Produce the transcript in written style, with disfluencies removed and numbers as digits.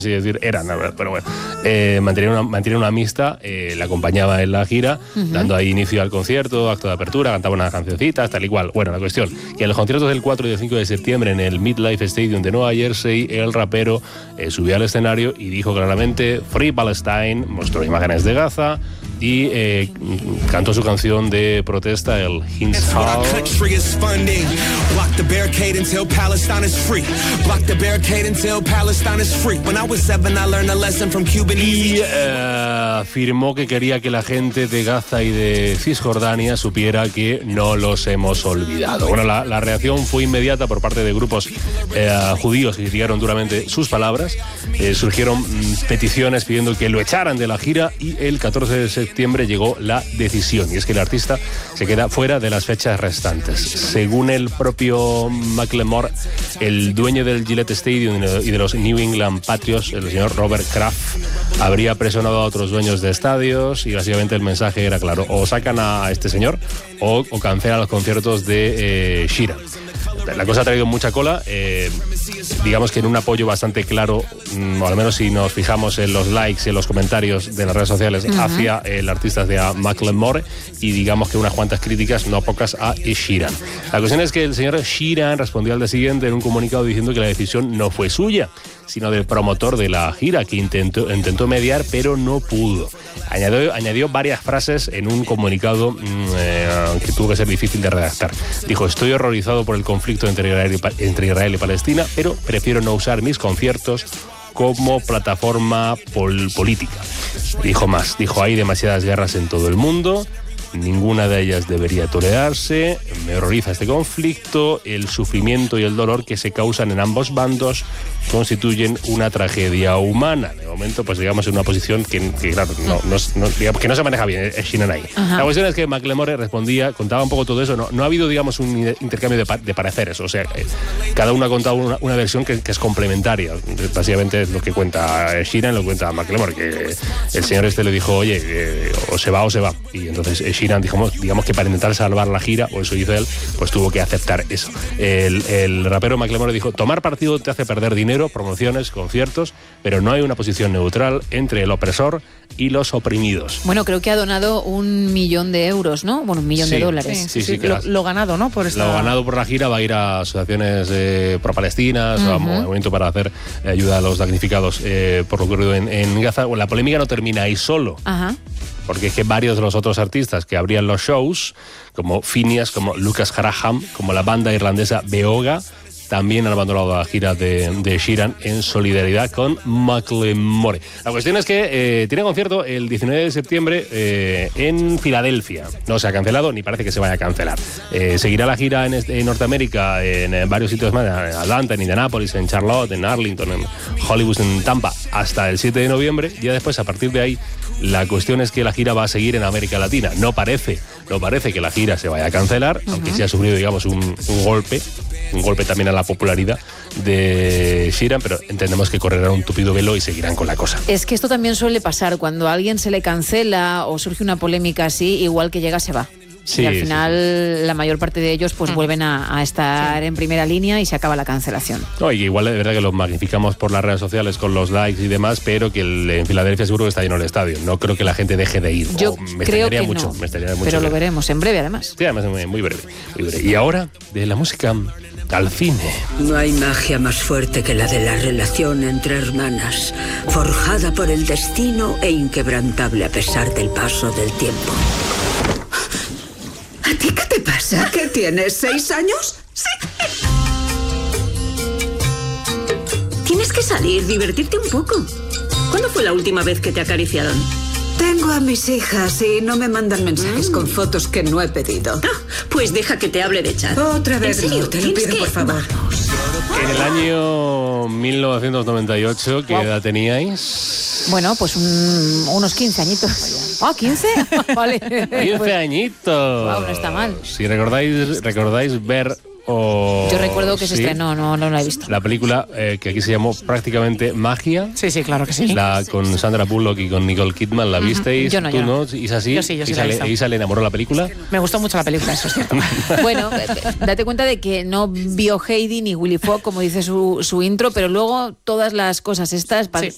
así decir, eran, pero bueno, mantenían una amistad, la acompañaba en la gira, dando ahí inicio al concierto, acto de apertura, cantaba unas cancioncitas, tal y cual. Bueno, la cuestión, que en los conciertos del 4 y del 5 de septiembre en el MetLife Stadium de Nueva Jersey, el rapero subió al escenario y dijo claramente Free Palestine, mostró imágenes de Gaza y cantó su canción de protesta, el Hins Hall. Y afirmó que quería que la gente de Gaza y de Cisjordania supiera que no los hemos olvidado. Bueno, la reacción fue inmediata por parte de grupos judíos que criticaron duramente sus palabras. Surgieron peticiones pidiendo que lo echaran de la gira y el 14 de septiembre llegó la decisión, y es que el artista se queda fuera de las fechas restantes. Según el propio Macklemore, el dueño del Gillette Stadium y de los New England Patriots, el señor Robert Kraft, habría presionado a otros dueños de estadios y básicamente el mensaje era claro: o sacan a este señor o cancelan los conciertos de Sheeran. La cosa ha traído mucha cola, digamos que en un apoyo bastante claro, o al menos si nos fijamos en los likes y en los comentarios de las redes sociales hacia el artista de Macklemore, y digamos que unas cuantas críticas, no pocas, a Sheeran. La cuestión es que el señor Sheeran respondió al día siguiente en un comunicado diciendo que la decisión no fue suya, sino del promotor de la gira, que intentó mediar, pero no pudo. Añadió varias frases en un comunicado que tuvo que ser difícil de redactar. Dijo: estoy horrorizado por el conflicto entre Israel y Palestina, pero prefiero no usar mis conciertos como plataforma política. Dijo más, dijo: hay demasiadas guerras en todo el mundo, ninguna de ellas debería tolerarse, me horroriza este conflicto, el sufrimiento y el dolor que se causan en ambos bandos constituyen una tragedia humana. De momento, pues digamos en una posición que claro, digamos que no se maneja bien, es Sheeran ahí. La cuestión es que Macklemore respondía, contaba un poco todo eso, no ha habido, digamos, un intercambio de pareceres, o sea, cada uno ha contado una versión que es complementaria. Básicamente es lo que cuenta Sheeran, lo que cuenta Macklemore, que el señor este le dijo, oye, o se va, y entonces Sheeran, digamos que para intentar salvar la gira, o eso hizo él, pues tuvo que aceptar eso. El rapero Macklemore dijo: tomar partido te hace perder dinero, promociones, conciertos, pero no hay una posición neutral entre el opresor y los oprimidos. Bueno, creo que ha donado €1.000.000, ¿no? Bueno, $1.000.000. Sí, lo ganado, ¿no? Lo ganado por la gira va a ir a asociaciones pro-palestinas, a movimiento para hacer ayuda a los damnificados por lo ocurrido en Gaza. Bueno, la polémica no termina ahí solo. Porque es que varios de los otros artistas que abrían los shows, como Phineas, como Lucas Graham, como la banda irlandesa Beoga, también han abandonado la gira de Sheeran en solidaridad con Macklemore. La cuestión es que tiene concierto el 19 de septiembre en Filadelfia. No se ha cancelado, ni parece que se vaya a cancelar. Seguirá la gira en Norteamérica, en varios sitios más, en Atlanta, en Indianápolis, en Charlotte, en Arlington, en Hollywood, en Tampa, hasta el 7 de noviembre. Ya después, a partir de ahí, la cuestión es que la gira va a seguir en América Latina. No parece que la gira se vaya a cancelar, aunque sí ha sufrido, digamos, un golpe también a la popularidad de Sheeran, pero entendemos que correrán un tupido velo y seguirán con la cosa. Es que esto también suele pasar, cuando a alguien se le cancela o surge una polémica así, igual que llega se va. Sí, y al final la mayor parte de ellos pues vuelven a estar en primera línea y se acaba la cancelación. No, y igual es verdad que lo magnificamos por las redes sociales con los likes y demás, pero que en Filadelfia seguro que está lleno el estadio. No creo que la gente deje de ir. Yo creo que mucho, no, me extrañaría mucho. Pero lo veremos en breve, además. Sí, además muy breve. Y ahora, de la música al cine. No hay magia más fuerte que la de la relación entre hermanas, forjada por el destino e inquebrantable a pesar del paso del tiempo. ¿A ti qué te pasa? ¿Qué tienes, 6 años? Sí. Tienes que salir, divertirte un poco. ¿Cuándo fue la última vez que te acariciaron? Tengo a mis hijas y no me mandan mensajes con fotos que no he pedido. Pues deja que te hable de chat. Otra vez, ¿En serio? no, te lo pido, por favor. En el año 1998, ¿qué edad teníais? Bueno, pues unos 15 añitos. ¿Ah, 15? Vale. 15 añitos. Wow, no está mal. Si recordáis ver Yo recuerdo que se estrenó, no la he visto. La película que aquí se llamó prácticamente Magia. Sí, claro que sí. Con Sandra Bullock y con Nicole Kidman, ¿la visteis? Yo no. ¿Tú no? ¿Y es así? Yo sí la he visto. ¿Isa le enamoró la película? Me gustó mucho la película, eso es cierto. Bueno, date cuenta de que no vio Heidi ni Willy Fogg, como dice su intro, pero luego todas las cosas estas